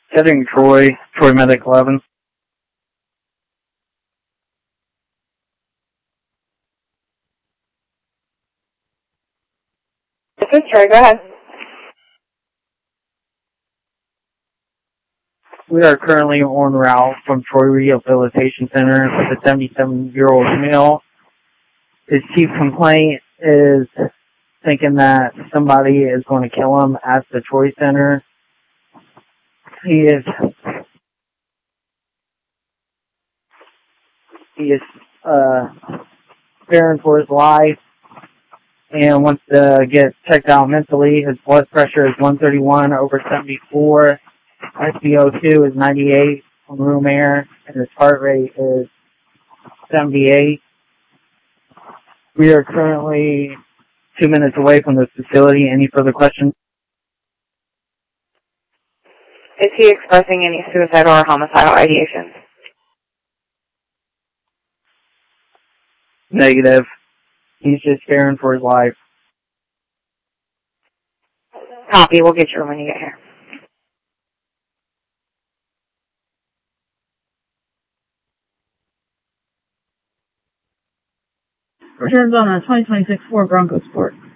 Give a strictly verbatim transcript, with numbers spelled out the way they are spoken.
Heading Troy, Troy Medic eleven. This is Troy, go ahead. We are currently en route from Troy Rehabilitation Center with a seventy-seven-year-old male. His chief complaint is thinking that somebody is going to kill him at the Troy Center. He is he is uh, fearing for his life and wants to get checked out mentally. His blood pressure is one thirty-one over seventy-four. S p O two is ninety-eight on room air, and his heart rate is seventy-eight. We are currently two minutes away from this facility. Any further questions? Is he expressing any suicidal or homicidal ideations? Negative. He's just fearing for his life. Copy. We'll get you when you get here. Returns on a twenty twenty-six Ford Bronco Sport.